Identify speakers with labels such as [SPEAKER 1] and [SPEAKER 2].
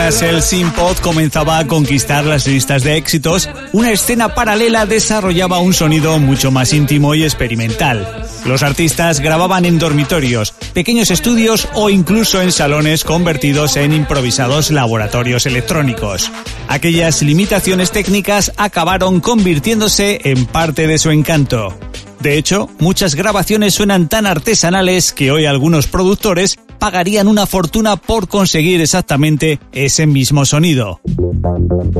[SPEAKER 1] El synth-pop comenzaba a conquistar las listas de éxitos, una escena paralela desarrollaba un sonido mucho más íntimo y experimental. Los artistas grababan en dormitorios, pequeños estudios o incluso en salones convertidos en improvisados laboratorios electrónicos. Aquellas limitaciones técnicas acabaron convirtiéndose en parte de su encanto. De hecho, muchas grabaciones suenan tan artesanales que hoy algunos productores pagarían una fortuna por conseguir exactamente ese mismo sonido.